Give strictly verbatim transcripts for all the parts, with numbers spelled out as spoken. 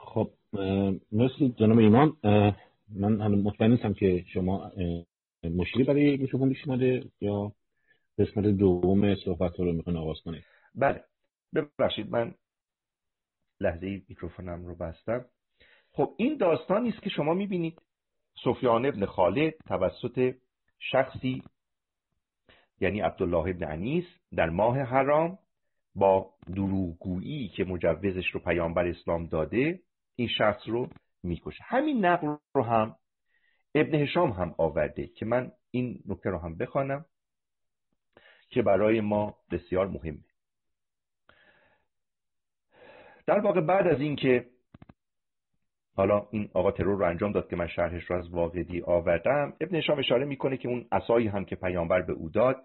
خب اه، مرسی جناب ایمان. اه، من هنوز مطمئن نیستم که شما اه، مشکلی برای میکروفون پیش اومده یا قسمت دوم صحبت رو میخواین آغاز کنید. بله، ببخشید من لحظه میکروفونم رو بستم. خب این داستانی است که شما میبینید سفیان ابن خالد توسط شخصی یعنی عبدالله ابن انیس در ماه حرام با دروغگویی که مجوزش رو پیامبر اسلام داده این شخص رو میکشه. همین نقل رو هم ابن هشام هم آورده که من این نکته رو هم بخوانم که برای ما بسیار مهمه. در واقع بعد از این که حالا این آقا ترور رو انجام داد که من شرحش رو از واقدی آوردم، ابن هشام اشاره میکنه که اون عصایی هم که پیامبر به او داد،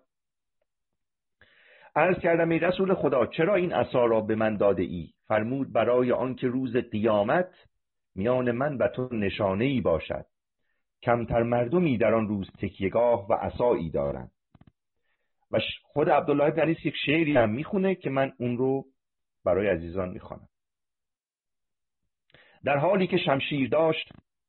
عرض کردم ای رسول خدا چرا این عصا را به من داده ای؟ فرمود برای آن که روز قیامت میان من و تو نشانه ای باشد، کمتر مردمی در آن روز تکیهگاه و عصایی دارند. و خود عبدالله بن انیس یک شعری هم میخونه که من اون رو برای عزیزان میخوانم. در حالی که شمشیر داشت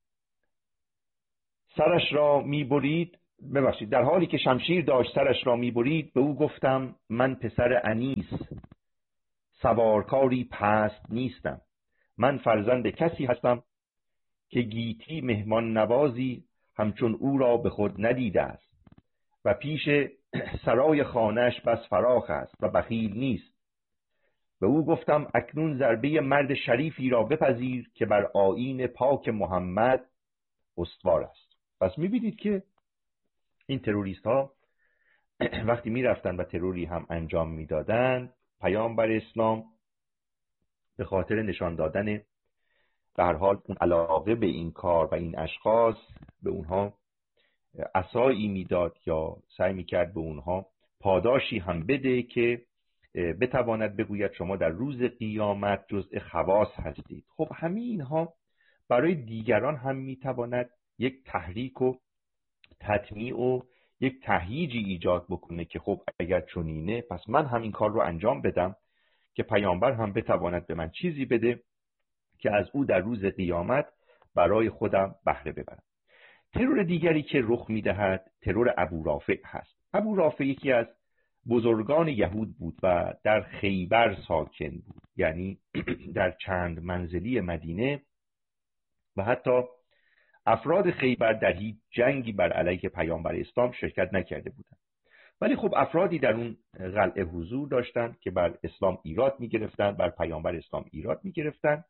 سرش را میبرید ببخشید در حالی که شمشیر داشت سرش را میبرید به او گفتم من پسر انیس سوارکاری پست نیستم، من فرزند کسی هستم که گیتی مهمان نوازی همچون او را به خود ندیده است و پیش سرای خانه‌اش بس فراخ است و بخیل نیست. به او گفتم اکنون ضربه مرد شریفی را بپذیر که بر آیین پاک محمد استوار است. پس می‌بینید که این تروریست ها وقتی می‌رفتن و تروری هم انجام می‌دادن، پیامبر اسلام به خاطر نشان دادن به هر حال اون علاقه به این کار و این اشخاص به اونها عصایی میداد یا سعی میکرد به اونها پاداشی هم بده که بتواند بگوید شما در روز قیامت جزء خواص هستید. خب همین اینها برای دیگران هم میتواند یک تحریک و تطمیع و یک تهییجی ایجاد بکنه که خب اگر چنینه پس من هم این کار رو انجام بدم که پیامبر هم بتواند به من چیزی بده که از او در روز قیامت برای خودم بهره ببرم. ترور دیگری که رخ میدهد ترور ابو رافع هست. ابو رافع یکی از بزرگان یهود بود و در خیبر ساکن بود، یعنی در چند منزلی مدینه، و حتی افراد خیبر در هیچ جنگی بر علیه پیامبر اسلام شرکت نکرده بودند، ولی خب افرادی در اون قلعه حضور داشتند که بر اسلام ایراد میگرفتند، بر پیامبر اسلام ایراد میگرفتند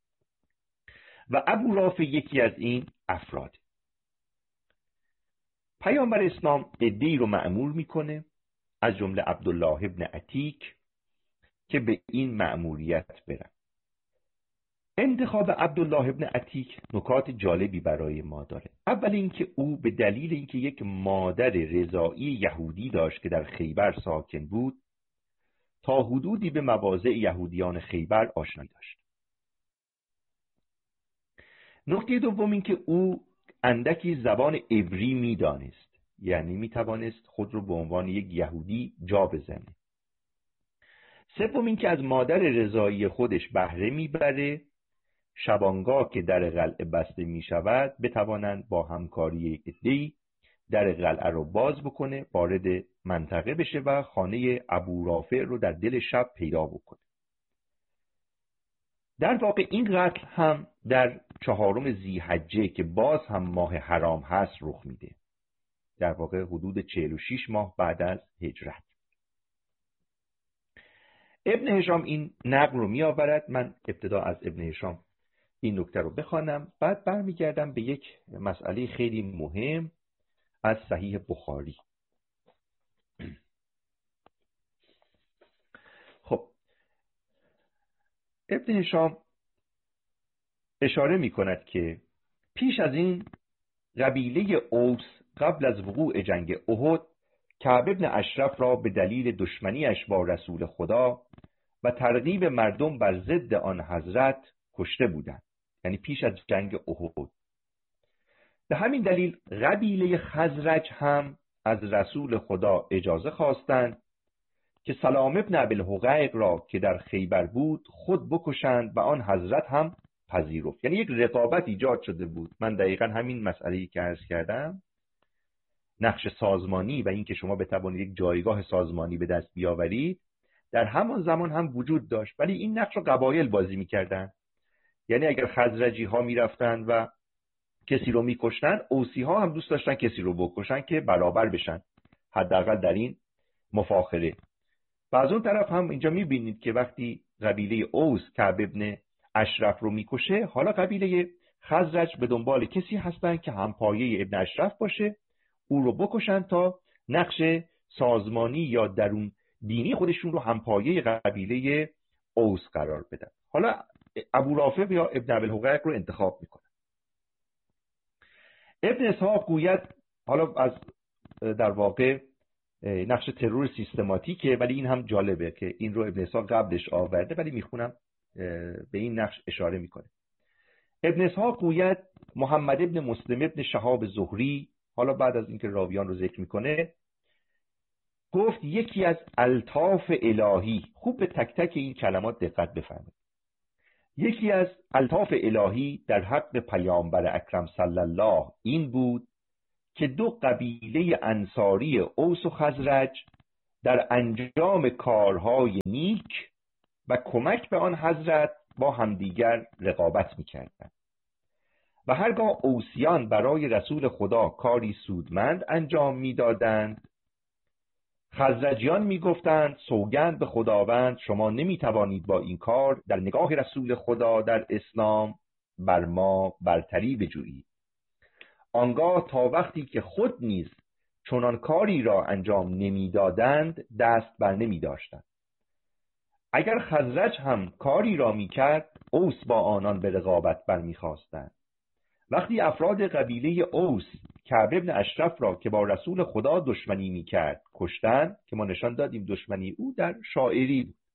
و ابو رافع یکی از این افراد. پیامبر اسلام عده‌ای رو مأمور میکنه از جمله عبدالله ابن عتیک که به این مأموریت برن. انتخاب عبدالله ابن عتیک نکات جالبی برای ما داره. اول اینکه او به دلیل اینکه یک مادر رضاعی یهودی داشت که در خیبر ساکن بود، تا حدودی به مواضع یهودیان خیبر آشنایی داشت. نکته دوم اینکه او اندکی زبان عبری میدانست، یعنی میتوانست خود رو به عنوان یک یهودی جا بزنه. سوم اینکه از مادر رضاعی خودش بهره میبره، شبانگاه که در قلعه بسته میشود بتوانند با همکاری عده‌ای در قلعه رو باز بکنه، وارد منطقه بشه و خانه ابو رافع رو در دل شب پیدا بکنه. در واقع این قتل هم در چهارم ذی‌حجه که باز هم ماه حرام هست رخ میده، در واقع حدود چهل و شش ماه بعد از هجرت. ابن هشام این نقل رو می آورد. من ابتدا از ابن هشام این نکته رو بخوانم، بعد برمیگردم به یک مسئله خیلی مهم از صحیح بخاری. خب ابن هشام اشاره می کند که پیش از این قبیله اوس قبل از وقوع جنگ احد کعب ابن اشرف را به دلیل دشمنیش با رسول خدا و ترغیب مردم بر ضد آن حضرت کشته بودند، یعنی پیش از جنگ احد. به همین دلیل قبیله خزرج هم از رسول خدا اجازه خواستند که سلام ابن ابی الحقیق را که در خیبر بود خود بکشند و آن حضرت هم پذیرفت. یعنی یک رقابت ایجاد شده بود. من دقیقا همین مسئله‌ای که عرض کردم، نقش سازمانی و این که شما بتوانید یک جایگاه سازمانی به دست بیاورید، در همان زمان هم وجود داشت، ولی این نقش رو قبایل بازی می‌کردن. یعنی اگر خزرجی ها می‌رفتن و کسی رو می‌کشتن، اوسی ها هم دوست داشتن کسی رو بکشن که برابر بشن، حداقل در این مفاخره. و از اون طرف هم اینجا می‌بینید که وقتی قبیله اوس کعب ابن اشرف رو می‌کشه، حالا قبیله خزرج به دنبال کسی هستن که همپایه ابن اشرف باشه، او رو بکشن تا نقش سازمانی یا درون دینی خودشون رو همپایه قبیله اوس قرار بدن. حالا ابو رافع یا ابن ابوالحقیق رو انتخاب میکنن. ابن اسحاق گوید، حالا از در واقع نقش ترور سیستماتیکه، ولی این هم جالبه که این رو ابن اسحاق قبلش آورده، ولی میخونم به این نقش اشاره میکنه. ابن اسحاق گوید محمد ابن مسلم ابن شهاب زهری، حالا بعد از اینکه راویان رو ذکر میکنه، گفت یکی از الطاف الهی، خوب به تک تک این کلمات دقت بفرمایید، یکی از الطاف الهی در حق پیامبر اکرم صلی الله این بود که دو قبیله انصاری اوس و خزرج در انجام کارهای نیک و کمک به آن حضرت با همدیگر رقابت می‌کردند و هرگاه اوسیان برای رسول خدا کاری سودمند انجام می‌دادند، خزرجیان می‌گفتند سوگند به خداوند شما نمی‌توانید با این کار در نگاه رسول خدا در اسلام بر ما برتری بجویید. آنگاه تا وقتی که خود نیز چنان کاری را انجام نمی‌دادند دست بر نمی‌داشتند. اگر خزرج هم کاری را می‌کرد، اوس با آنان به رقابت برمی‌خواستند. وقتی افراد قبیله اوس کعب ابن اشرف را که با رسول خدا دشمنی می‌کرد کشتند، که ما نشان دادیم دشمنی او در شاعری بود،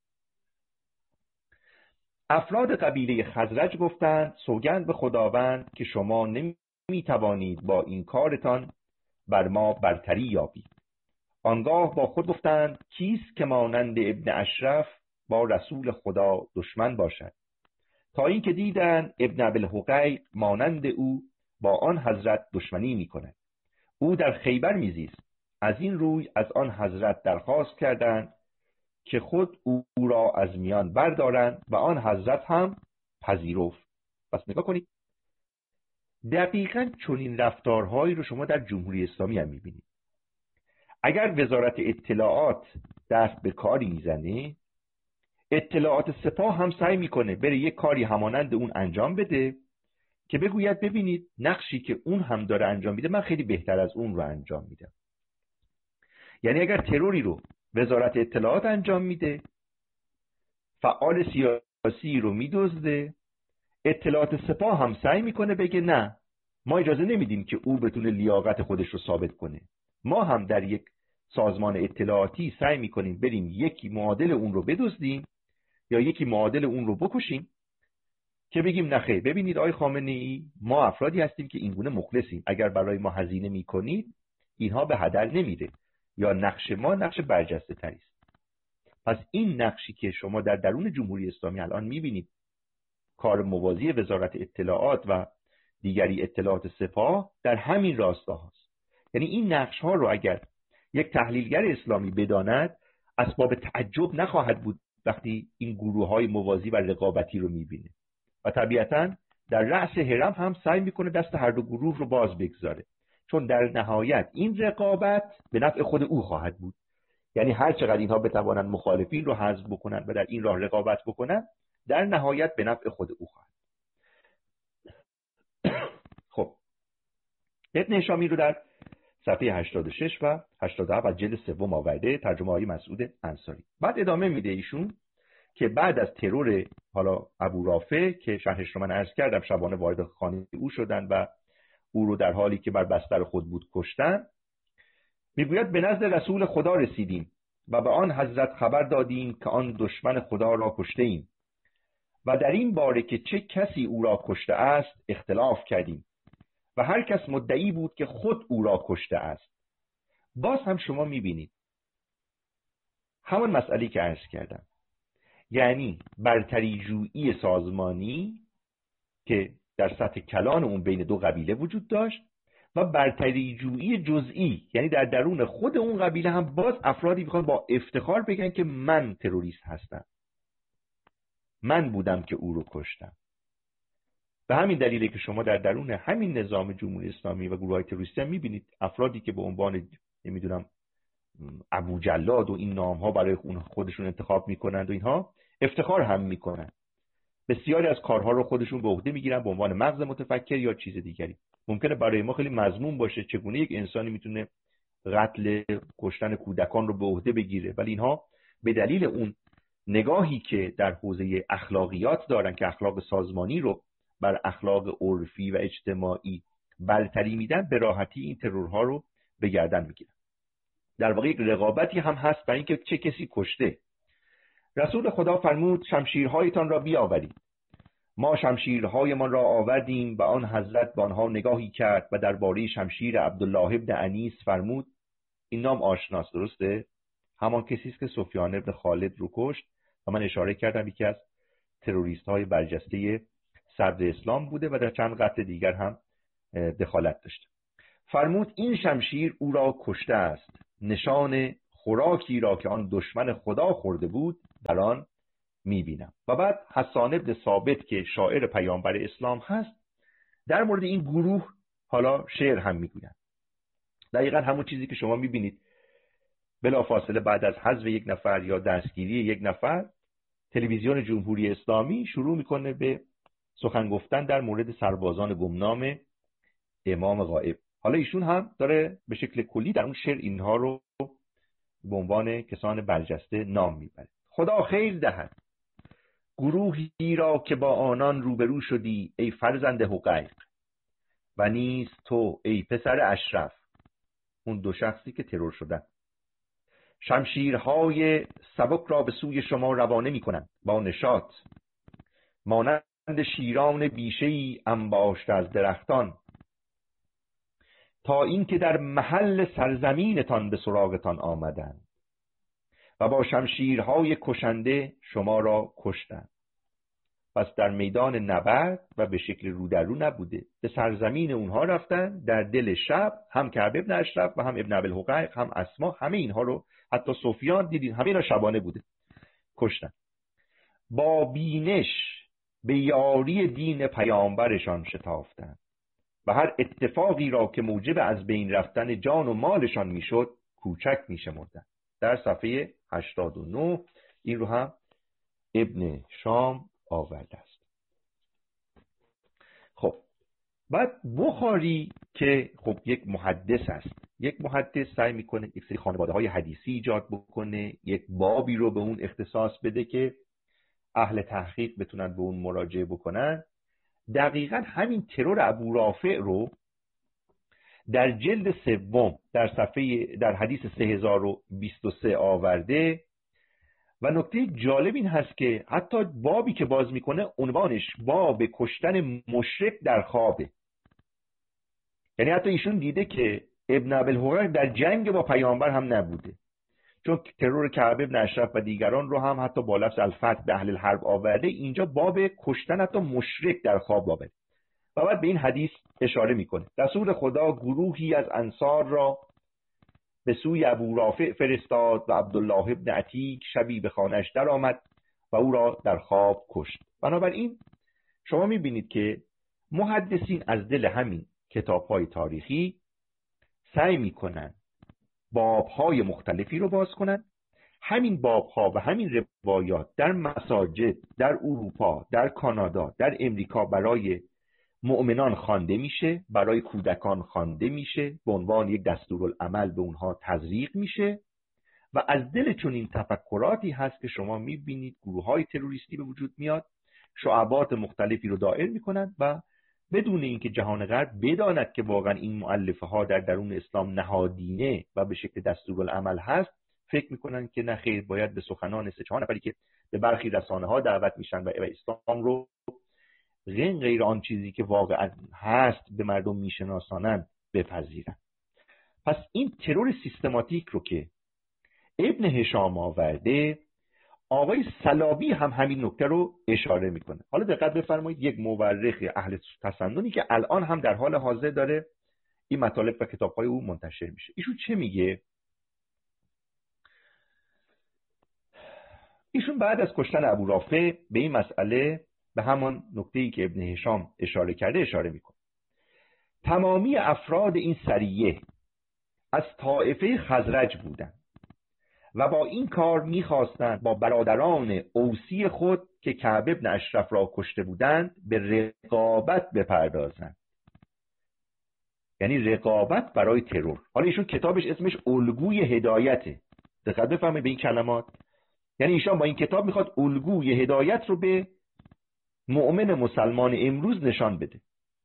افراد قبیله خزرج گفتند سوگند به خداوند که شما نمی‌توانید با این کارتان بر ما برتری یابید. آنگاه با خود گفتند کیست که مانند ابن اشرف با رسول خدا دشمن باشد، تا اینکه دیدند ابن ابوالحقیق مانند او با آن حضرت دشمنی می‌کند. او در خیبر میزیست. از این روی از آن حضرت درخواست کردند که خود او را از میان بردارند و آن حضرت هم پذیرفت. پس نگاه کنید، دقیقاً چنین رفتارهایی رو شما در جمهوری اسلامی هم می‌بینید. اگر وزارت اطلاعات دست به کاری میزنه، اطلاعات سپاه هم سعی میکنه بره یک کاری همانند اون انجام بده که بگوید ببینید نقشی که اون هم داره انجام میده من خیلی بهتر از اون رو انجام میدم. یعنی اگر تروری رو وزارت اطلاعات انجام میده، فعال سیاسی رو میدزده، اطلاعات سپاه هم سعی میکنه بگه نه ما اجازه نمیدیم که او بتونه لیاقت خودش رو ثابت کنه، ما هم در یک سازمان اطلاعاتی سعی میکنیم بریم یکی معادل اون رو بدزدیم یا یکی معادل اون رو بکشیم که بگیم نخیر ببینید آقای خامنه‌ای ما افرادی هستیم که اینگونه مخلصیم، اگر برای ما هزینه میکنید اینها به هدر نمیره یا نقش ما نقش برجسته تری است. پس این نقشی که شما در درون جمهوری اسلامی الان میبینید کار موازی وزارت اطلاعات و دیگری اطلاعات سپاه در همین راستا هست. یعنی این نقش ها رو اگر یک تحلیلگر اسلامی بداند اسباب تعجب نخواهد بود وقتی این گروه های موازی و رقابتی رو میبینه و طبیعتاً در رأس هرم هم سعی میکنه دست هر دو گروه رو باز بگذاره، چون در نهایت این رقابت به نفع خود او خواهد بود. یعنی هر چقدر اینها بتوانند مخالفین رو حذف بکنن و در این راه رقابت بکنن، در نهایت به نفع خود او خواهد. خب ابن هشامی رو در صفحه هشتاد و شش و هشتاد و هفت از جلد سوم آورده، ترجمه های مسعود انصاری. بعد ادامه میده ایشون که بعد از ترور حالا ابو رافع که شرحش رو من عرض کردم، شبانه وارد خانه او شدن و او رو در حالی که بر بستر خود بود کشتن، میگوید به نزد رسول خدا رسیدیم و به آن حضرت خبر دادیم که آن دشمن خدا را کشته ایم و در این باره که چه کسی او را کشته است اختلاف کردیم و هر کس مدعی بود که خود او را کشته است. باز هم شما میبینید همون مسئله که عرض کردم، یعنی برتری جویی سازمانی که در سطح کلان اون بین دو قبیله وجود داشت و برتری جویی جزئی، یعنی در درون خود اون قبیله هم باز افرادی میخوان با افتخار بگن که من تروریست هستم، من بودم که او رو کشتم. به همین دلیله که شما در درون همین نظام جمهوری اسلامی و گروه‌های تروریستی هم میبینید افرادی که به عنوان نمیدونم ابو جلاد و این نام‌ها برای خودشون انتخاب میکنند و اینها افتخار هم میکنند. بسیاری از کارها رو خودشون به عهده میگیرن به عنوان مغز متفکر یا چیز دیگری. ممکنه برای ما خیلی مضمون باشه چگونه یک انسانی میتونه قتل، کشتن کودکان رو به عهده بگیره، ولی اینها به دلیل اون نگاهی که در حوزه اخلاقیات دارن که اخلاق سازمانی رو بر اخلاق عرفی و اجتماعی برتری میدن، به راحتی این ترورها رو به گردن میگیرن. در واقع یک رقابتی هم هست برای اینکه چه کسی کشته. رسول خدا فرمود شمشیرهایتان را بیاورید. ما شمشیرهایمان را آوردیم و آن حضرت به آنها نگاهی کرد و درباره شمشیر عبدالله ابن انیس فرمود، این نام آشناست، درسته؟ همان کسی است که سفیان ابن خالد رو کشت و من اشاره کردم یکی از تروریست های برجسته صدر اسلام بوده و در چند قتل دیگر هم دخالت داشته. فرمود این شمشیر او را کشته است، نشان خوراکی را که آن دشمن خدا خورده بود در آن میبینم. و بعد حسان ابن ثابت که شاعر پیامبر اسلام هست در مورد این گروه حالا شعر هم میگوید. دقیقا همون چیزی که شما میبینید بلافاصله بعد از حذف یک نفر یا دستگیری یک نفر، تلویزیون جمهوری اسلامی شروع میکنه به سخن گفتن در مورد سربازان گمنام امام غائب. حالا ایشون هم داره به شکل کلی در اون شعر اینها رو به عنوان کسان برجسته نام میبره. خدا خیر دهد گروهی را که با آنان روبرو شدی ای فرزند حقیق، و نیز تو ای پسر اشرف، اون دو شخصی که ترور شدن. شمشیرهای سبک را به سوی شما روانه می کنند با نشاط، مانند شیران بیشه‌ای انباشته از درختان، تا اینکه در محل سرزمینتان به سراغتان آمدند و با شمشیرهای کشنده شما را کشتند. پس در میدان نبرد و به شکل رو در رو نبوده، به سرزمین اونها رفتن در دل شب، هم کعب ابن اشرف و هم ابن ابی الحقیق هم اسما، همه اینها رو حتی سفیان دیدین همه اینا شبانه بوده، کشتن. با بینش به یاری دین پیامبرشان شتافتند و هر اتفاقی را که موجب از بین رفتن جان و مالشان میشد کوچک میشمردند. در صفحه هشتاد و نه این رو هم ابن شام آورده است. خب بعد بخاری که خب یک محدث است، یک محدث سعی میکنه یک سری خانواده های حدیثی ایجاد بکنه، یک بابی رو به اون اختصاص بده که اهل تحقیق بتونن به اون مراجعه بکنن. دقیقاً همین ترور ابو رافع رو در جلد سوم در صفحه در حدیث سه هزار و بیست و سه آورده و نکته جالب این هست که حتی بابی که باز میکنه عنوانش باب کشتن مشرک در خوابه. یعنی حتی ایشون دیده که ابن ابی الحقیق در جنگ با پیامبر هم نبوده، چون ترور کعب ابن اشرف و دیگران رو هم حتی با لفظ الفتح به اهل الحرب آورده، اینجا باب کشتن حتی مشرک در خواب آورده. و بعد به این حدیث اشاره میکنه رسول خدا گروهی از انصار را به سوی ابو رافع فرستاد و عبدالله ابن عتیق شبی به خانه‌اش در آمد و او را در خواب کشت. بنابراین شما میبینید که محدثین از دل همین کتاب‌های تاریخی سعی میکنن باب‌های مختلفی رو باز کنن. همین باب‌ها و همین روایات در مساجد در اروپا، در کانادا، در امریکا برای مؤمنان خوانده میشه، برای کودکان خوانده میشه، به عنوان یک دستورالعمل به اونها تزریق میشه و از دل چون این تفکراتی هست که شما میبینید گروه‌های تروریستی به وجود میاد، شعبات مختلفی رو دایر میکنند و بدون اینکه جهان غرب بداند که واقعا این مؤلفه ها در درون اسلام نهادینه و به شکل دستورالعمل هست، فکر میکنن که نه خیر، باید به سخنان سه چهار نفری که به برخی رسانه ها دعوت میشن و اسلام رو غیر غیر آن چیزی که واقعا هست به مردم میشناسانن بپذیرن. پس این ترور سیستماتیک رو که ابن هشام آورده، آقای صلابی هم همین نکته رو اشاره میکنه. حالا دقت بفرمایید، یک مورخ اهل تسننی که الان هم در حال حاضر داره این مطالب و کتاب‌های او منتشر میشه، ایشون چه میگه؟ ایشون بعد از کشتن ابو رافع به این مسئله، به همان نکته‌ای که ابن هشام اشاره کرده اشاره میکنه. تمامی افراد این سریه از طائفه خزرج بودند و با این کار میخواستند با برادران اوسی خود که کعب ابن اشرف را کشته بودند به رقابت بپردازند، یعنی رقابت برای ترور. حالا ایشون کتابش اسمش الگوی هدایته، دقت بفرمایید به این کلمات. یعنی ایشان با این کتاب میخواد الگوی هدایت رو به مؤمن مسلمان امروز نشان بده.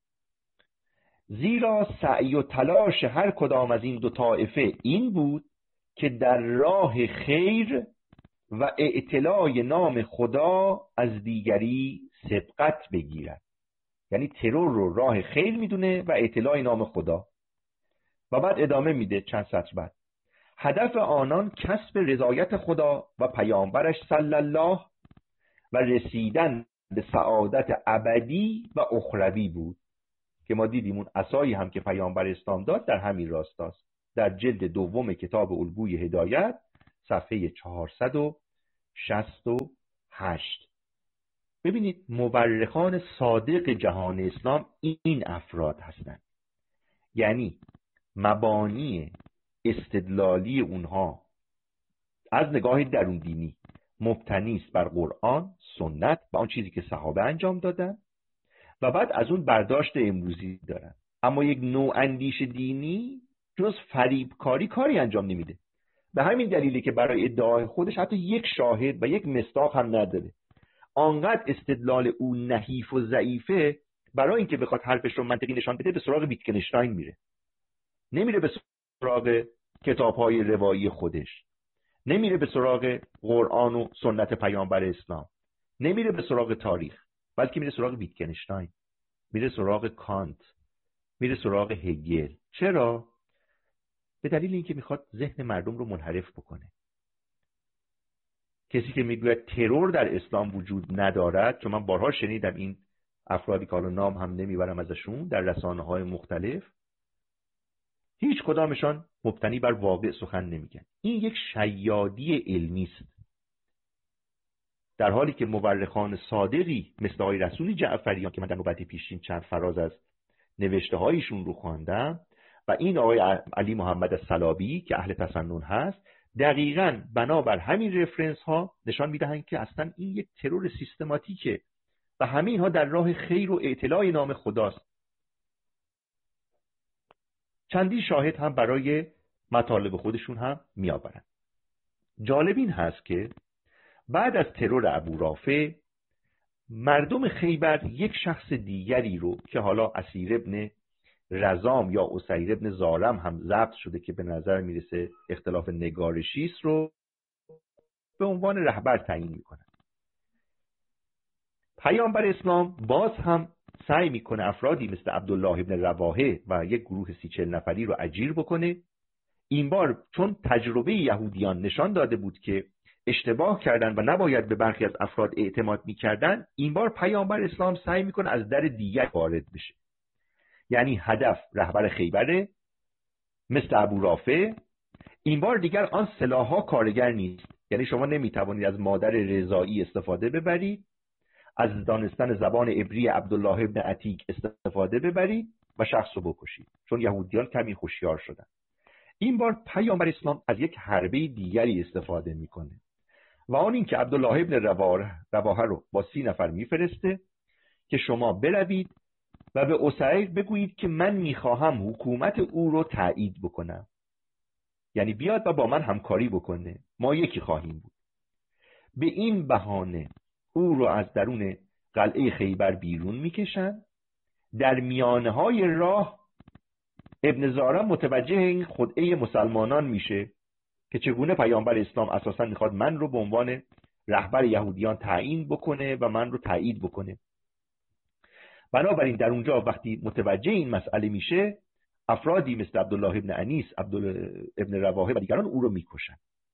زیرا سعی و تلاش هر کدام از این دو طائفه این بود که در راه خیر و اعتلاء نام خدا از دیگری سبقت بگیرد. یعنی ترور رو راه خیر میدونه و اعتلاء نام خدا. و بعد ادامه میده چند سطر بعد: هدف آنان کسب رضایت خدا و پیامبرش صلی الله و رسیدن به سعادت ابدی و اخروی بود، که ما دیدیم اون عصایی هم که پیامبر اسلام داد در همین راستاست. در جلد دوم کتاب الگوی هدایت صفحه چهارصد و شصت و هشت. ببینید مورخان صادق جهان اسلام این افراد هستند. یعنی مبانی استدلالی اونها از نگاه درون دینی مبتنی است بر قرآن، سنت و آن چیزی که صحابه انجام دادن و بعد از اون برداشت امروزی دارن. اما یک نوع اندیش دینی جز فریبکاری کاری انجام نمیده. به همین دلیلی که برای ادعای خودش حتی یک شاهد و یک مصداق هم نداره. آنقدر استدلال او نحیف و ضعیفه، برای اینکه بخواد حرفش رو منطقی نشان بده به سراغ ویتکنشتاین میره، نمیره به سراغ کتاب‌های روایی خودش، نمیره به سراغ قرآن و سنت پیامبر اسلام، نمیره به سراغ تاریخ، بلکه میره سراغ ویتکنشتاین، میره سراغ کانت، میره سراغ هگل. چرا؟ به دلیل اینکه میخواد ذهن مردم رو منحرف بکنه. کسی که میگوید ترور در اسلام وجود ندارد، چون من بارها شنیدم این افرادی که حالا نام هم نمیبرم ازشون در رسانه‌های مختلف، هیچ کدامشان مبتنی بر واقع سخن نمیگن. این یک شیادی علمی است، در حالی که مورخان صادقی مثل آقای رسول جعفریان که من در نوبت پیشین چند فراز از نوشته هایشون رو خواندم و این آقای علی محمد الصلابی که اهل تسنن هست، دقیقاً بنابر همین رفرنس ها نشان میدهند که اصلا این یک ترور سیستماتیکه و همه اینها در راه خیر و اعتلاء نام خداست. چندی شاهد هم برای مطالب خودشون هم میآورند. جالب این هست که بعد از ترور ابو رافع، مردم خیبر یک شخص دیگری رو که حالا اسیر ابن رزام یا اسیر ابن زارم هم ضبط شده که به نظر میرسه اختلاف نگارشی است، رو به عنوان رهبر تعیین میکنن. پیامبر اسلام باز هم سعی میکنه افرادی مثل عبدالله ابن رواحه و یک گروه سی چل نفری رو اجیر بکنه. این بار چون تجربه یهودیان نشان داده بود که اشتباه کردن و نباید به برخی از افراد اعتماد میکردن، این بار پیامبر اسلام سعی میکنه از در دیگر وارد بشه. یعنی هدف رهبر خیبره مثل ابو رافع. این بار دیگر آن سلاح‌ها کارگر نیست، یعنی شما نمیتوانید از مادر رضایی استفاده ببرید، از دانستن زبان عبری عبدالله ابن عتیق استفاده ببرید و شخص رو بکشید، چون یهودیان کمی هوشیار شدن. این بار پیامبر اسلام از یک حربه دیگری استفاده میکنه و آن این که عبدالله ابن رواحه رو با سی نفر میفرسته که شما بروید و به اسیر بگویید که من میخواهم حکومت او رو تایید بکنم، یعنی بیاد و با من همکاری بکنه، ما یکی خواهیم بود. به این بهانه او رو از درون قلعه خیبر بیرون میکشن. در میانه های راه ابن زارم متوجه این خدعه مسلمانان میشه که چگونه پیامبر اسلام اساسا میخواد من رو به عنوان رهبر یهودیان تعیین بکنه و من رو تایید بکنه. بنابراین در اونجا وقتی متوجه این مسئله میشه، افرادی مثل عبدالله ابن انیس، عبدالله ابن رواحه و دیگران او رو میکشن.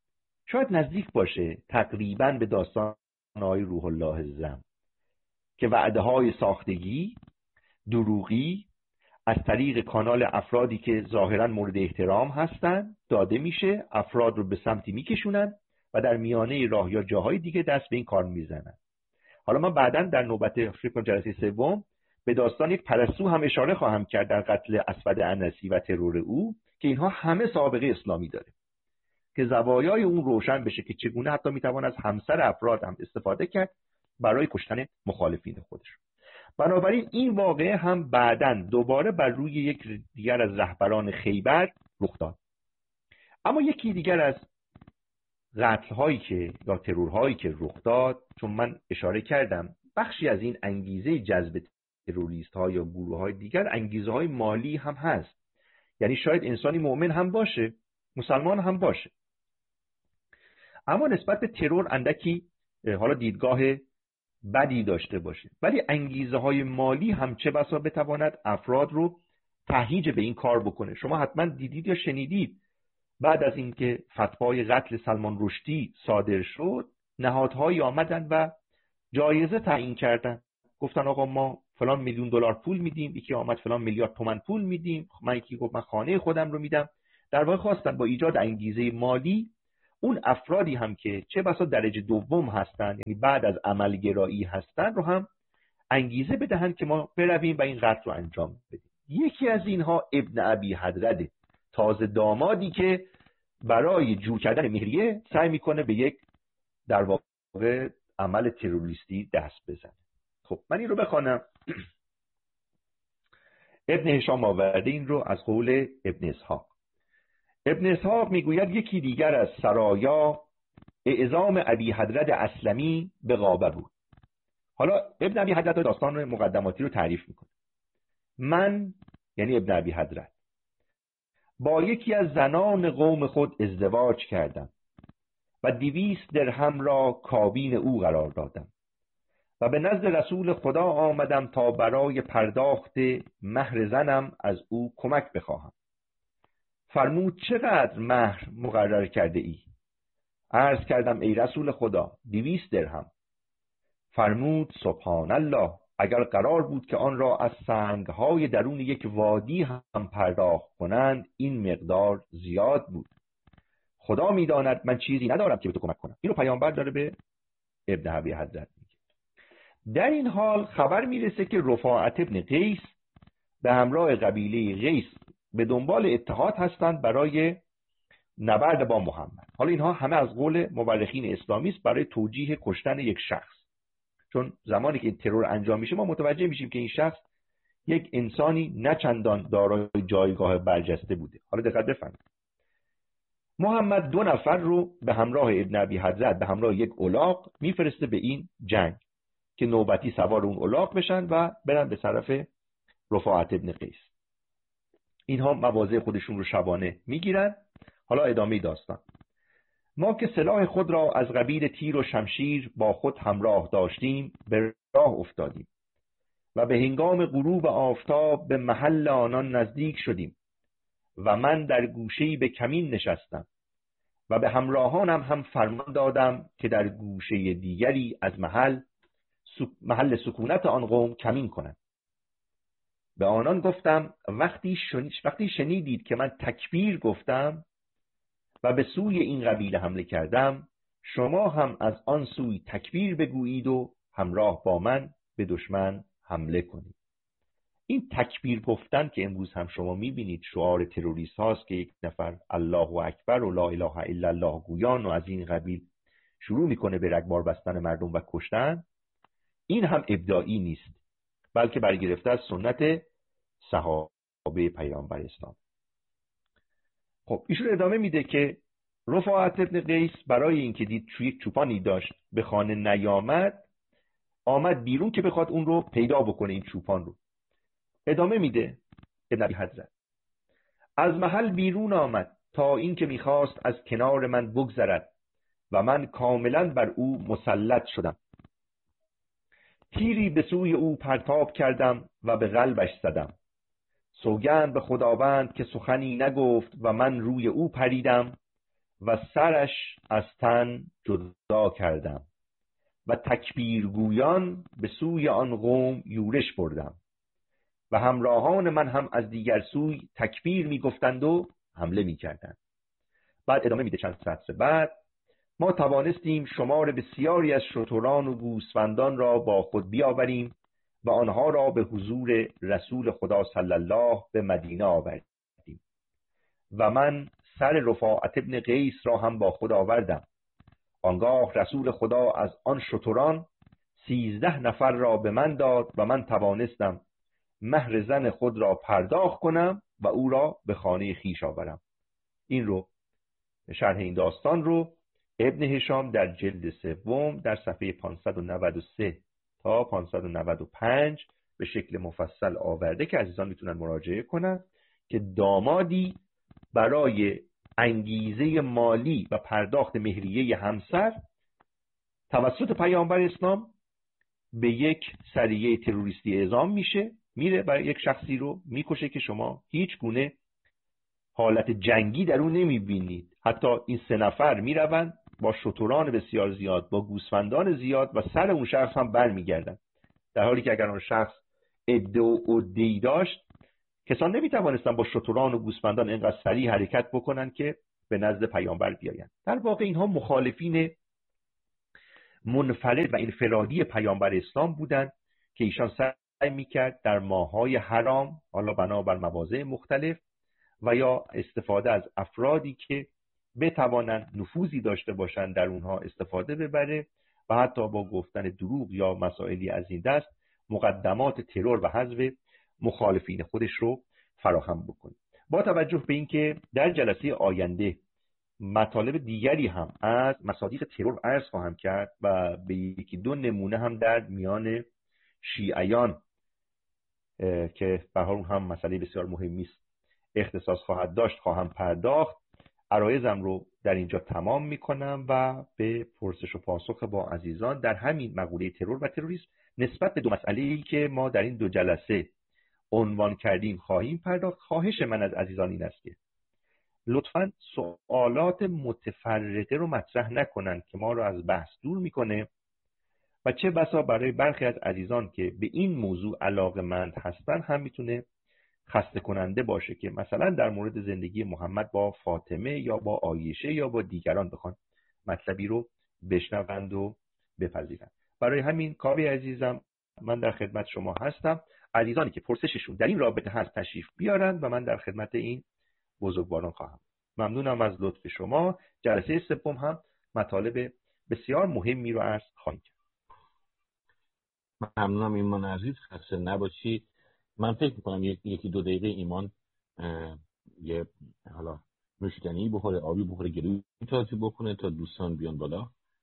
شاید نزدیک باشه تقریباً به داستان آقای روح الله زم که وعده های ساختگی دروغی از طریق کانال افرادی که ظاهراً مورد احترام هستن داده میشه، افراد رو به سمتی میکشونن و در میانه راه یا جاهای دیگه دست به این کار میزنن. حالا من بعداً در نوبت فکر جلسه سوم به داستان یک پرستو هم اشاره خواهم کرد در قتل اسود انسی و ترور او که اینها همه سابقه اسلامی داره که زوایای اون روشن بشه که چگونه حتی میتوان از همسر افراد هم استفاده کرد برای کشتن مخالفین خودش. بنابراین این واقعه هم بعداً دوباره بر روی یک دیگر از رهبران خیبر رخ داد. اما یکی دیگر از قتل هایی که یا ترور هایی که رخ داد، چون من اشاره کردم بخشی از این انگیزه جذب تروریست ها یا گروه های دیگر انگیزه های مالی هم هست، یعنی شاید انسانی مؤمن هم باشه، مسلمان هم باشه، اما نسبت به ترور اندکی حالا دیدگاه بدی داشته باشه، ولی انگیزه های مالی هم چه بسا بتواند افراد رو تهییج به این کار بکنه. شما حتما دیدید یا شنیدید بعد از اینکه فتوای قتل سلمان رشدی صادر شد نهادهایی آمدن و جایزه تعیین کردن، گفتن آقا ما فلان میلیون دلار پول میدیم، یکی آمد فلان میلیارد تومان پول میدیم، من یکی گفت من خانه خودم رو میدم. در واقع خواستن با ایجاد انگیزه مالی اون افرادی هم که چه بسا درجه دوم هستن، یعنی بعد از عملگرایی هستن، رو هم انگیزه بدهن که ما برویم و این قتل رو انجام بدیم. یکی از اینها ابن ابی حدرده، تازه دامادی که برای جور کردن مهریه سعی میکنه به یک در واقع عمل تروریستی دست بزنه. خب من این رو بخوانم. ابن هشام آورده این رو از قول ابن اسحاق. ابن اسحاق میگوید یکی دیگر از سرایا اعزام ابی حدرد اسلمی به قابه بود. حالا ابن ابی حدرد داستان مقدماتی رو تعریف میکنه. من یعنی ابن ابی حدرد با یکی از زنان قوم خود ازدواج کردم و دویست درهم را کابین او قرار دادم و به نزد رسول خدا آمدم تا برای پرداخت مهر زنم از او کمک بخواهم. فرمود چقدر مهر مقرر کرده ای؟ عرض کردم ای رسول خدا دویست درهم. فرمود سبحان الله، اگر قرار بود که آن را از سنگهای درون یک وادی هم پرداخت کنند این مقدار زیاد بود. خدا میداند من چیزی ندارم که به تو کمک کنم. اینو پیامبر داره به ابن ابی حدرد میگه. در این حال خبر میرسه که رفاعت ابن قیس به همراه قبیله قیس به دنبال اتحاد هستند برای نبرد با محمد. حالا اینها همه از قول مورخین اسلامی است برای توجیه کشتن یک شخص، چون زمانی که این ترور انجام میشه ما متوجه میشیم که این شخص یک انسانی نه چندان دارای جایگاه برجسته بوده. حالا دقت بفرمایید. محمد دو نفر رو به همراه ابن ابی حدرد به همراه یک الاغ میفرسته به این جنگ که نوبتی سوار اون الاغ بشن و برن به طرف رفاعت ابن قیس. اینها مواضع خودشون رو شبانه میگیرن. حالا ادامه داستان. ما که سلاح خود را از قبیل تیر و شمشیر با خود همراه داشتیم به راه افتادیم و به هنگام غروب آفتاب به محل آنان نزدیک شدیم و من در گوشه‌ای به کمین نشستم و به همراهانم هم فرمان دادم که در گوشه دیگری از محل محل سکونت آن قوم کمین کنند. به آنان گفتم وقتی وقتی شنیدید که من تکبیر گفتم و به سوی این قبیله حمله کردم، شما هم از آن سوی تکبیر بگویید و همراه با من به دشمن حمله کنید. این تکبیر گفتن که امروز هم شما میبینید شعار تروریست هاست که یک نفر الله اکبر و لا اله الا الله گویان و از این قبیل شروع میکنه به رگبار بستن مردم و کشتن، این هم ابداعی نیست بلکه برگرفته از سنت صحابه پیامبر اسلام. خب ایشون ادامه میده که رفاعت ابن قیس برای اینکه دید توی یک چوپانی داشت به خانه نیامد، آمد بیرون که بخواد اون رو پیدا بکنه این چوپان رو. ادامه میده ابن ابی حدرد از محل بیرون آمد تا اینکه میخواست از کنار من بگذرد و من کاملا بر او مسلط شدم. تیری به سوی او پرتاب کردم و به قلبش زدم. سوگند به خداوند که سخنی نگفت و من روی او پریدم و سرش از تن جدا کردم و تکبیرگویان به سوی آن قوم یورش بردم و همراهان من هم از دیگر سوی تکبیر می گفتند و حمله می کردند. بعد ادامه میده چند سطر بعد: ما توانستیم شمار بسیاری از شتران و گوسفندان را با خود بیاوریم و آنها را به حضور رسول خدا صلی الله به مدینه آوردیم و من سر رفاعت ابن قیس را هم با خود آوردم. آنگاه رسول خدا از آن شتران سیزده نفر را به من داد و من توانستم مهر زن خود را پرداخت کنم و او را به خانه خیش آورم. این رو شرح این داستان رو ابن هشام در جلد سوم در صفحه پانصد و نود و سه تا پانصد و نود و پنج به شکل مفصل آورده که عزیزان میتونن مراجعه کنن که دامادی برای انگیزه مالی و پرداخت مهریه همسر توسط پیامبر اسلام به یک سریه تروریستی اعزام میشه، میره برای یک شخصی رو میکشه که شما هیچ گونه حالت جنگی در اون نمیبینید. حتی این سه نفر میروند با شتران بسیار زیاد، با گوسفندان زیاد و سر اون شخص هم بر میگردن، در حالی که اگر اون شخص عده و عده‌ای داشت کسان نمیتوانستن با شتران و گوسفندان اینقدر سریع حرکت بکنن که به نزد پیامبر بیایند. در واقع اینها مخالفین منفرد و انفرادی پیامبر اسلام بودند که ایشان سعی میکرد در ماه‌های حرام، حالا بنابر مواضع مختلف و یا استفاده از افرادی که بتوانند نفوذی داشته باشند در اونها استفاده ببره و حتی با گفتن دروغ یا مسائلی از این دست مقدمات ترور و حذف مخالفین خودش رو فراهم بکنه. با توجه به اینکه در جلسه آینده مطالب دیگری هم از مصادیق ترور عرض خواهم کرد و به یکی دو نمونه هم در میان شیعیان که به هر حال هم مسئله بسیار مهمی است اختصاص خواهد داشت خواهم پرداخت، عرایضم رو در اینجا تمام میکنم و به پرسش و پاسخ با عزیزان در همین مقوله ترور و تروریسم نسبت به دو مسئله‌ای که ما در این دو جلسه عنوان کردیم خواهیم پرداخت. خواهش من از عزیزان این است که لطفاً سوالات متفرقه رو مطرح نکنند که ما رو از بحث دور میکنه و چه بسا برای برخی از عزیزان که به این موضوع علاقه‌مند هستن هم میتونه خسته کننده باشه که مثلا در مورد زندگی محمد با فاطمه یا با عایشه یا با دیگران بخوان مطلبی رو بشنوند و بپذیرند. برای همین کاوی عزیزم من در خدمت شما هستم. عزیزانی که پرسششون در این رابطه هست تشریف بیارن و من در خدمت این بزرگواران خواهم. ممنونم از لطف شما. جلسه سوم هم مطالب بسیار مهمی رو عرض خواهیم کرد. ممنونم ایمان عزیز، خسته نباشید. من فکر میکنم یکی دو دقیقه ایمان یه حالا نوشیدنی بخوره، آبی بخوره، گلوی تازه بکنه تا دوستان بیان بالا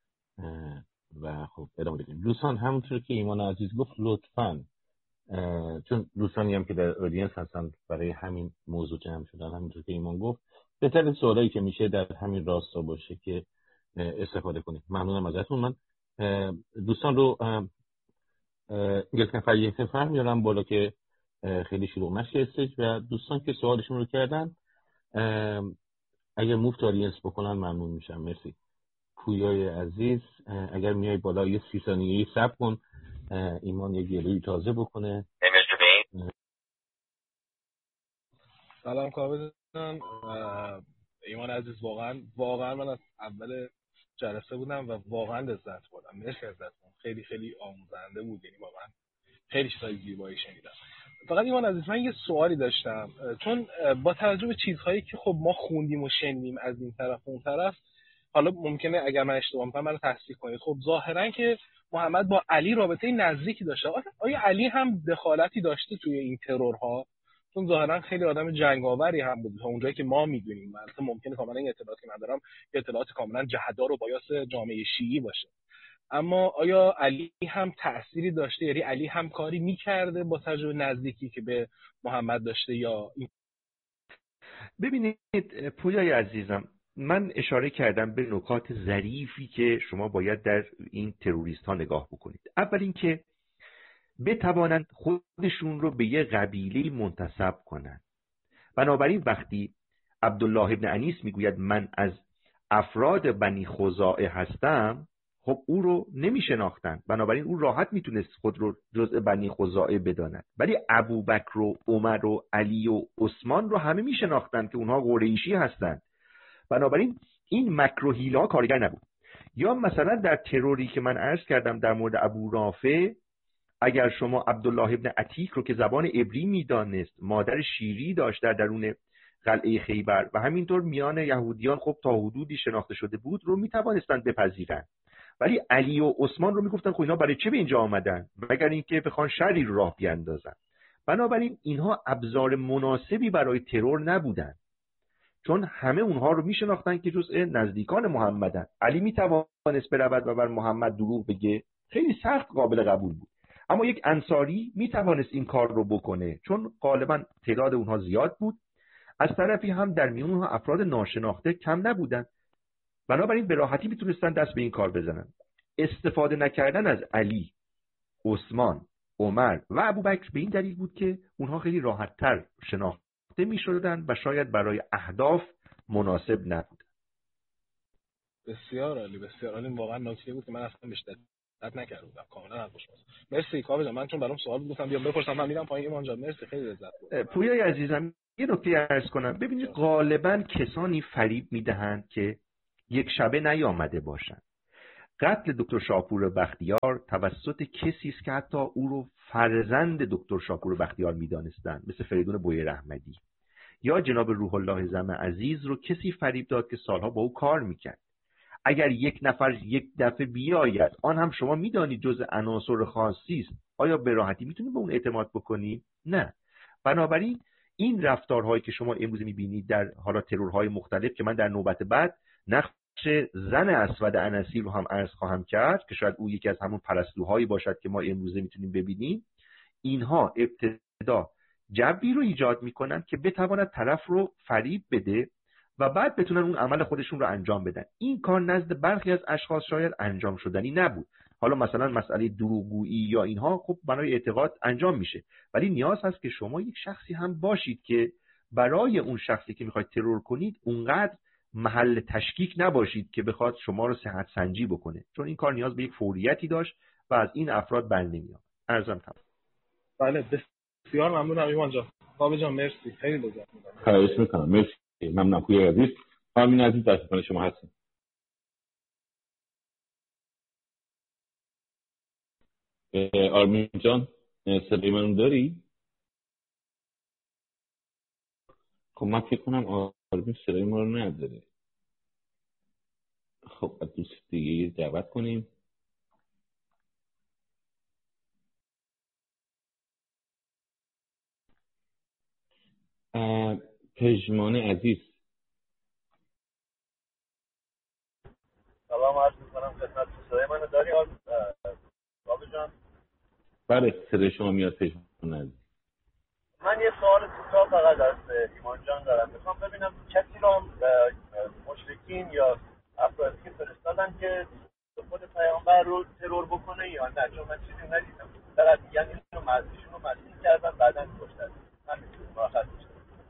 و خب ادامه بدیم. دوستان همونطور که ایمان عزیز گفت لطفاً چون دوستانی هم که در اودینس هستن برای همین موضوع جمع شدن، همونطور که ایمان گفت بهتره سوالایی که میشه در همین راستا باشه که استفاده کنید. ممنونم ازتون. من دوستان رو یک نفر یک نفر میارم بالا که خیلی شروع نشه استیج و دوستان که سوالشون رو کردن اگر موف تو آدینس بکنن ممنون میشم. مرسی. پویای عزیز اگر میای بالا یه سی ثانیه‌ای صبر کن ایمان یه گلوی تازه بکنه. سلام کاوه جان. ایمان عزیز واقعا واقعا من از اول جلسه بودم و واقعا لذت بردم. مرسی ازتون، خیلی خیلی آموزنده بود، یعنی واقعا خیلی چیزای زیبایی شنیدم. فقط ایمان عزیز من یه سوالی داشتم، چون با توجه به چیزهایی که خب ما خوندیم و شنیدیم از این طرف و اون طرف، حالا ممکنه اگر من اشتباه می‌کنم منو تصحیح کنید، خب ظاهرا که محمد با علی رابطه نزدیکی داشته. آیا علی هم دخالتی داشته توی این ترورها؟ چون ظاهرا خیلی آدم جنگاوری هم بود تا اونجایی که ما میدونیم. البته ممکنه کاملا این اطلاعاتی که من دارم اطلاعات کاملا جهت‌دار و بایاس جامعه شیعی باشه، اما آیا علی هم تأثیری داشته؟ یعنی علی هم کاری میکرده با توجه نزدیکی که به محمد داشته یا این؟ ببینید پویای عزیزم، من اشاره کردم به نکات ظریفی که شما باید در این تروریست ها نگاه بکنید. اول اینکه بتوانند خودشون رو به یه قبیله منتسب کنند. بنابراین وقتی عبدالله ابن انیس میگوید من از افراد بنی خزاعه هستم، خب او رو نمی شناختن، بنابراین او راحت میتونست خود رو جزء بنی خزاعه بداند. ولی ابوبکر و عمر و علی و عثمان رو همه می شناختن که اونها قریشی هستند، بنابراین این مکر و حیله ها کارگر نبود. یا مثلا در تروری که من عرض کردم در مورد ابو رافع، اگر شما عبدالله ابن عتیق رو که زبان عبری میدانست، مادر شیری داشت در درون قلعه خیبر و همینطور میان یهودیان خب تا حدودی شناخته شده بود، رو میتوانستند بپذیرن. ولی علی و عثمان رو میگفتن خب اینا برای چه به اینجا آمدن مگر اینکه بخوان شری رو راه بیاندازن. بنابراین اینها ابزار مناسبی برای ترور نبودن، چون همه اونها رو میشناختن که جزء نزدیکان محمدن. علی میتوانست برود و بر محمد دروغ بگه، خیلی سخت قابل قبول بود. اما یک انصاری میتوانست این کار رو بکنه، چون غالبا تعداد اونها زیاد بود. از طرفی هم در میون اونها افراد ناشناخته کم نبودن، بنابراین به راحتی میتونستن دست به این کار بزنن. استفاده نکردن از علی، عثمان، عمر و ابوبکر به این دلیل بود که اونها خیلی راحت‌تر شناخته میشدن و شاید برای اهداف مناسب نبود. بسیار عالی، بسیار عالی. واقعا نکته بود که من اصلا بیشتر دقت نکرده بودم. کاملا حرفش درست. مرسی کاوه جان. من چون برام سوال بود گفتم بیام بپرسم، من میرم پایین. ایمان جان مرسی، خیلی لذت بردم. پویای عزیزم یه نکته عرض کنم. ببینید غالبا کسانی فریب میدهند که یک شبه نیامده باشند. قتل دکتر شاپور بختیار توسط کسی است که حتی او رو فرزند دکتر شاپور بختیار میدانستند، مثل فریدون بویر احمدی. یا جناب روح الله زم عزیز رو کسی فریب داد که سالها با او کار میکرد. اگر یک نفر یک دفعه بیاید، آن هم شما میدانید جز عناصر خاصی است، آیا به راحتی میتونید به اون اعتماد بکنید؟ نه. بنابراین این رفتارهایی که شما امروز میبینید در حالا ترورهای مختلف که من در نوبت بعد نقش زن اسود انسی رو هم عرض خواهم کرد که شاید او یکی از همون پرستوهایی باشد که ما امروزه میتونیم ببینیم، اینها ابتدا جوی رو ایجاد میکنن که بتواند طرف رو فریب بده و بعد بتونن اون عمل خودشون رو انجام بدن. این کار نزد برخی از اشخاص شاید انجام شدنی نبود. حالا مثلا مسئله دروغگویی یا اینها خب برای اعتقاد انجام میشه، ولی نیاز هست که شما یک شخصی هم باشید که برای اون شخصی که میخواید ترور کنید اونقدر محل تشکیک نباشید که بخواد شما رو صحت سنجی بکنه، چون این کار نیاز به یک فوریتی داشت و از این افراد بر نمیاد. عرضم تمام. بله بسیار ممنونم ایمان جان. کاوه جان مرسی، خیلی لذت بردم. خواهش میکنم. مرسی، ممنونم. پویای عزیز، آرمین عزیز دستتون شما هستیم. آرمین جان صدای منو داری؟ خب من فکر کنم آرمین صدای ما رو نداره. خب از دوست دیگه دعوت کنیم. پژمان عزیز. سلام عرض می‌کنم خدمت. صدای منو داری کاوه جان؟ بله صدای شما میاد پژمان عزیز. من یه سوال کوتاه فقط از ایمان جان دارم. میخوام ببینم کسی رو مشرکین یا افرادی که فرستادن که خود پیامبر رو ترور بکنه یا نه، چون من چیزی ندیدم. فقط یعنی رو مردیشون رو مسیح کردن بعداً کشتن. من مراخص میشم.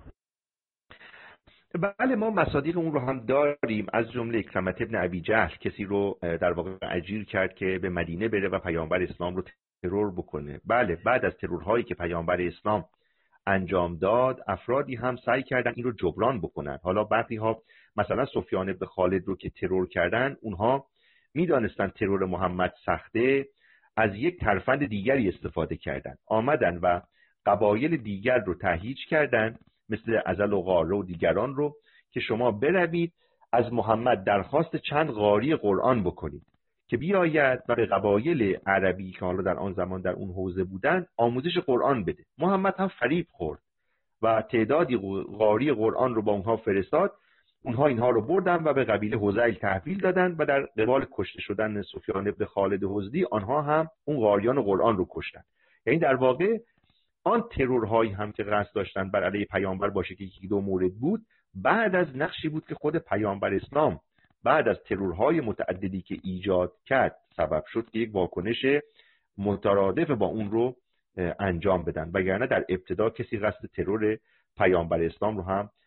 بله ما مصادیق اون رو هم داریم، از جمله اکرمة ابن ابی جهل کسی رو در واقع اجیر کرد که به مدینه بره و پیامبر اسلام رو ترور بکنه. بله بعد از ترورهایی که پیامبر اسلام انجام داد افرادی هم سعی کردن این رو جبران بکنن. حالا بعضی ها مثلا سفیان بن خالد رو که ترور کردن، اونها میدانستن ترور محمد سخته، از یک ترفند دیگری استفاده کردن، آمدن و قبایل دیگر رو تهییج کردن مثل ازل و غاره و دیگران رو که شما بروید از محمد درخواست چند قاری قرآن بکنید که بیاید و به قبایل عربی که حالا در آن زمان در اون حوزه بودن آموزش قرآن بده. محمد هم فریب خورد و تعدادی قاری قرآن رو با اونها فرستاد. اونها اینها رو بردن و به قبیله هذیل تحویل دادن و در قبال کشته شدن سفیان بن خالد حضدی آنها هم اون قاریان قرآن رو کشتن. یعنی در واقع آن ترورهایی هم که قصد داشتن بر علیه پیامبر باشه که یکی دو مورد بود، بعد از نقشی بود که خود پیامبر اسلام بعد از ترورهای متعددی که ایجاد کرد سبب شد که یک واکنش مترادف با اون رو انجام بدن، وگرنه در ابتدا کسی قصد ترور پیامبر اسلام رو هم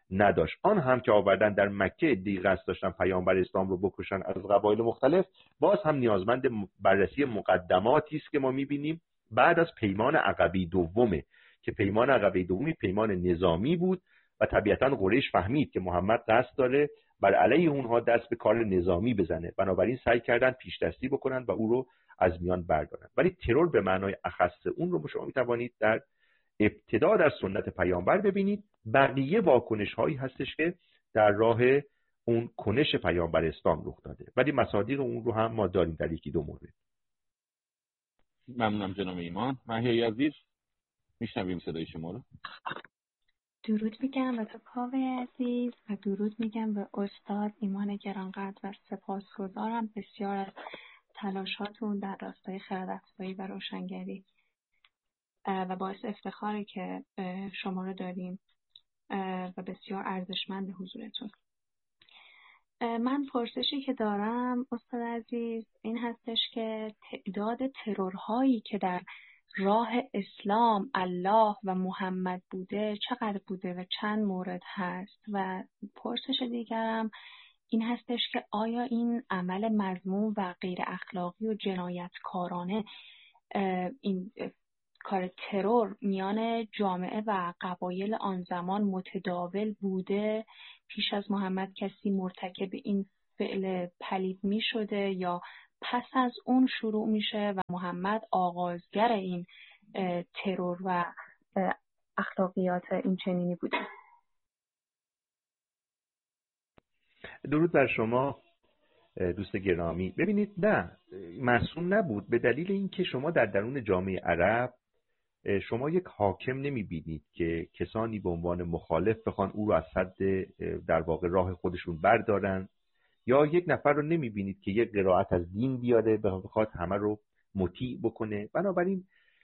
نداشت. آن هم که آوردن در مکه عده‌ای قصد داشتن پیامبر اسلام رو بکشن از قبایل مختلف، باز هم نیازمند بررسی مقدماتی است که ما می‌بینیم بعد از پیمان عقبه دومه که پیمان عقبه دومی پیمان نظامی بود و طبیعتاً قریش فهمید که محمد قصد داره بر علیه اونها دست به کار نظامی بزنه، بنابراین سعی کردن پیش دستی بکنن و او رو از میان بردارن. ولی ترور به معنای اخص اون رو شما میتوانید در ابتدا در سنت پیامبر ببینید. بقیه واکنش هایی هستش که در راه اون کنش پیامبر اسلام رخ داده، ولی مصادیق اون رو هم ما داریم در یکی دو مورد. ممنونم جناب ایمان. مهیای عزیز میشنویم صدای شما رو. درود میگم به تو کاوه عزیز و درود میگم به استاد ایمان گرانقدر و سپاسگزارم بسیار از تلاشاتون در راستای خردافزایی و روشنگری و باعث افتخاره که شما رو داریم و بسیار ارزشمند حضورتون. من پرسشی که دارم استاد عزیز این هستش که تعداد ترورهایی که در راه اسلام، الله و محمد بوده چقدر بوده و چند مورد هست؟ و پرسش دیگرم این هستش که آیا این عمل مذموم و غیر اخلاقی و جنایتکارانه، این کار ترور میان جامعه و قبایل آن زمان متداول بوده؟ پیش از محمد کسی مرتکب این فعل پلید می شده یا پس از اون شروع میشه و محمد آغازگر این ترور و اخلاقیات این چنینی بوده؟ درود بر شما دوست گرامی. ببینید نه، معصوم نبود، به دلیل اینکه شما در درون جامعه عرب شما یک حاکم نمیبینید که کسانی به عنوان مخالف بخوان او رو از حد در واقع راه خودشون بردارن، یا یک نفر رو نمیبینید که یک قرائت از دین بیاره بخواد همه رو مطیع بکنه. بنابراین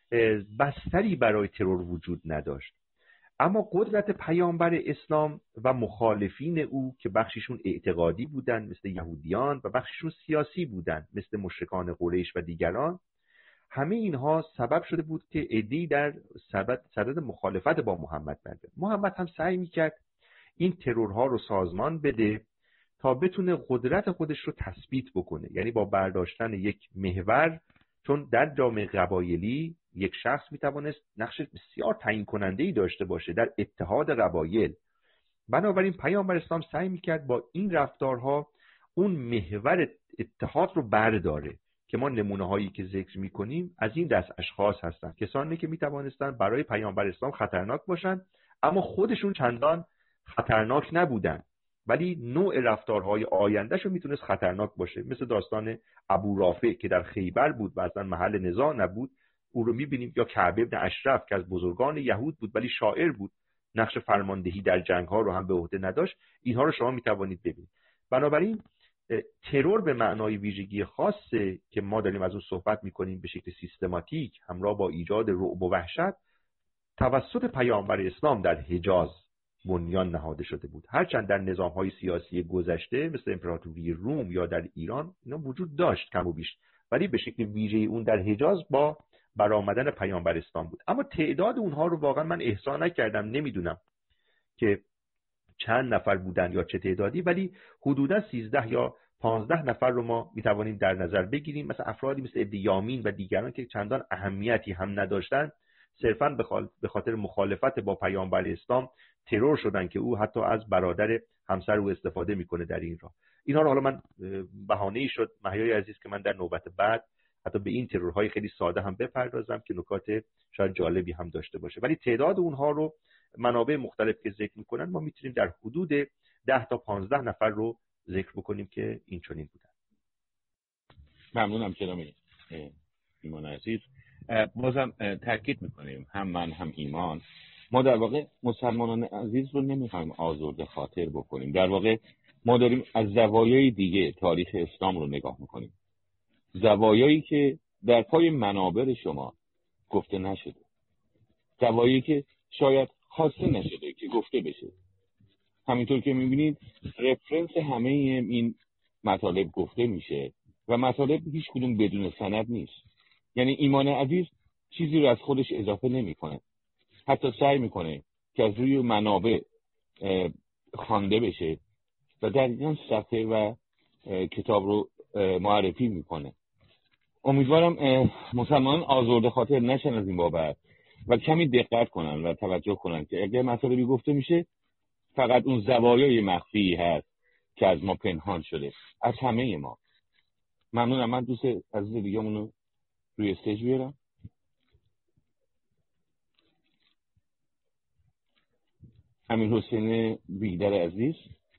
بستری برای ترور وجود نداشت. اما قدرت پیامبر اسلام و مخالفین او که بخششون اعتقادی بودن مثل یهودیان و بخششون سیاسی بودن مثل مشرکان قریش و دیگران، همه اینها سبب شده بود که عده‌ای در صدد مخالفت با محمد بردن. محمد هم سعی میکرد این ترورها رو سازمان بده تا بتونه قدرت خودش رو تثبیت بکنه، یعنی با برداشتن یک محور، چون در جامعه قبایلی یک شخص میتوانست نقش بسیار تعیین کننده‌ای داشته باشه در اتحاد قبایل. بنابراین پیامبر اسلام سعی میکرد با این رفتارها اون محور اتحاد رو برداره که ما نمونه هایی که ذکر میکنیم از این دست اشخاص هستن، کسانی که میتوانستن برای پیامبر اسلام خطرناک باشن اما خودشون چندان خطرناک نبودن، ولی نوع رفتارهای آیندهشون میتونست خطرناک باشه. مثل داستان ابو رافع که در خیبر بود و اصلا محل نزاع نبود، او رو میبینیم، یا کعب ابن اشرف که از بزرگان یهود بود ولی شاعر بود، نقش فرماندهی در جنگ ها رو هم به عهده نداشت. اینها رو شما میتوانید ببینید. بنابراین ترور به معنای ویژگی خاصه که ما داریم از اون صحبت میکنیم به شکل سیستماتیک همراه با ایجاد رعب و وحشت توسط پیامبر اسلام در حجاز بنیان نهاده شده بود. هرچند در نظام‌های سیاسی گذشته مثل امپراتوری روم یا در ایران اینا وجود داشت کم و بیش، ولی به شکل ویژه اون در حجاز با برآمدن پیامبر اسلام بود. اما تعداد اونها رو واقعا من احصا نکردم، نمیدونم که چند نفر بودن یا چه تعدادی، ولی حدودا سیزده یا پانزده نفر رو ما میتوانیم در نظر بگیریم. مثلا افرادی مثل ابن یامین و دیگران که چندان اهمیتی هم نداشتن، صرفاً به خاطر مخالفت با پیامبر اسلام ترور شدن که او حتی از برادر همسر او استفاده میکنه در این راه. اینها رو حالا من بهانه‌ای شد مهیای عزیز که من در نوبت بعد حتی به این ترورهای خیلی ساده هم بپردازم که نکات شاید جالبی هم داشته باشه، ولی تعداد اونها رو منابع مختلف که ذکر میکنن ما میتونیم در حدود ده تا پانزده نفر رو ذکر بکنیم که این چنین بودن. ممنونم جناب ایمان عزیز. بازم تاکید میکنیم هم من هم ایمان، ما در واقع مسلمانان عزیز رو نمیخوایم آزرده خاطر بکنیم. در واقع ما داریم از زوایای دیگه تاریخ اسلام رو نگاه میکنیم، زوایایی که در پای منابر شما گفته نشده، زوایایی که شاید خواسته نشده که گفته بشه. همینطور که میبینید رفرنس همه این مطالب گفته میشه و مطالب هیچ کدوم بدون سند نیست. یعنی ایمان عزیز چیزی رو از خودش اضافه نمیکنه، حتی سعی میکنه که از روی منابع خوانده بشه و دقیقاً صفحه و کتاب رو معرفی میکنه. امیدوارم مسلمانان آزرده خاطر نشن از این بابت و کمی دقت کنن و توجه کنن که اگر مطالبی گفته میشه فقط اون زوایای مخفی هست که از ما پنهان شده، از همه ما. ممنونم. من دوست عزیز دیگه‌مون رو روی استیج بیارم. امین حسین بیدر عزیز.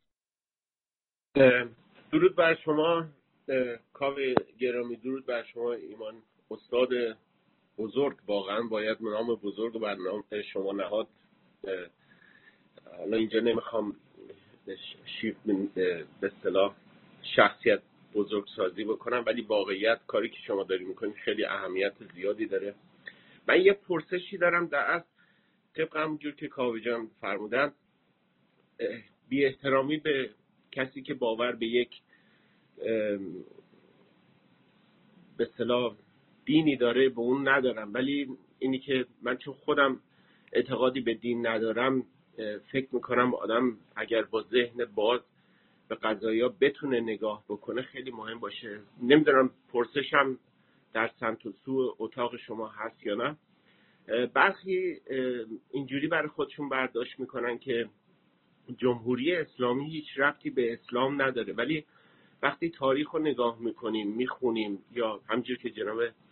درود بر شما کاوه گرامی، درود بر شما ایمان استاد بزرگ. واقعا باید نام بزرگ و بر نام شما نهاد. حالا اینجا نمیخوام شیف به اصطلاح شخصیت بزرگ سازی بکنم، ولی واقعیت کاری که شما داری میکنید خیلی اهمیت زیادی داره. من یه پرسشی دارم در اصل طبق همونجور که کاوه جان فرمودن، بی احترامی به کسی که باور به یک به اصطلاح دینی داره به اون ندارم، ولی اینی که من چون خودم اعتقادی به دین ندارم فکر میکنم آدم اگر با ذهن باز به قضایا بتونه نگاه بکنه خیلی مهم باشه. نمیدونم پرسشم در سمت و سو اتاق شما هست یا نه. برخی اینجوری برای خودشون برداشت میکنن که جمهوری اسلامی هیچ ربطی به اسلام نداره، ولی وقتی تاریخ رو نگاه میکنیم میخونیم یا همونجور که جناب